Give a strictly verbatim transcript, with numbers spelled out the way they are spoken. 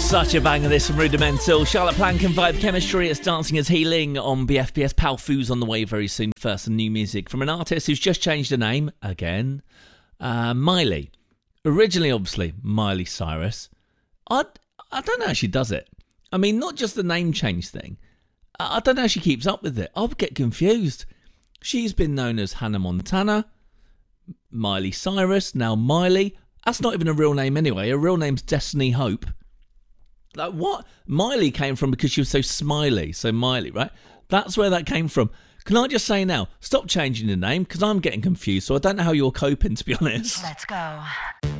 Such a banger, this from Rudimental. Charlotte Plank and Vibe Chemistry. It's Dancing is Healing on B F B S. Pal Foo's on the way very soon. First, some new music from an artist who's just changed her name again. Uh, Miley. Originally, obviously, Miley Cyrus. I, I don't know how she does it. I mean, not just the name change thing. I, I don't know how she keeps up with it. I'll get confused. She's been known as Hannah Montana, Miley Cyrus, now Miley. That's not even a real name anyway. Her real name's Destiny Hope. Like, what? Miley came from because she was so smiley. So Miley, right? That's where that came from. Can I just say now, stop changing the name because I'm getting confused. So I don't know how you're coping, to be honest. Let's go.